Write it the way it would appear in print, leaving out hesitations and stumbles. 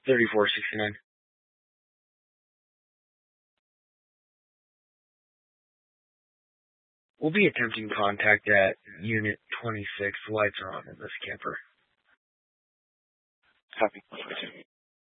3469. We'll be attempting contact at Unit 26. Lights are on in this camper. Copy.